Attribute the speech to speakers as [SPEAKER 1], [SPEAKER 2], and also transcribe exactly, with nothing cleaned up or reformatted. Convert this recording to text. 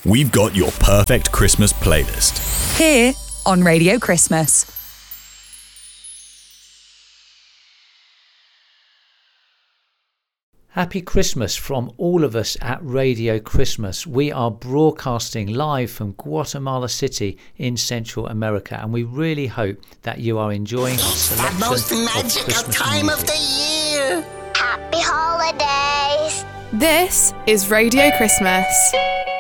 [SPEAKER 1] we've got your perfect Christmas playlist.
[SPEAKER 2] Here on Radio Christmas.
[SPEAKER 3] Happy Christmas from all of us at Radio Christmas. We are broadcasting live from Guatemala City in Central America, and we really hope that you are enjoying our selection
[SPEAKER 4] the most magical
[SPEAKER 3] of
[SPEAKER 4] time
[SPEAKER 3] music.
[SPEAKER 4] of the year.
[SPEAKER 5] Happy holidays.
[SPEAKER 6] This is Radio Christmas.